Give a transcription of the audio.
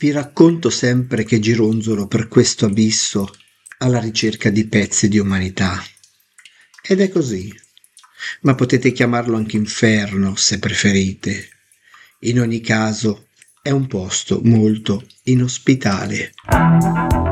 Vi racconto sempre che gironzolo per questo abisso alla ricerca di pezzi di umanità. Ed è così, ma potete chiamarlo anche inferno se preferite. In ogni caso è un posto molto inospitale.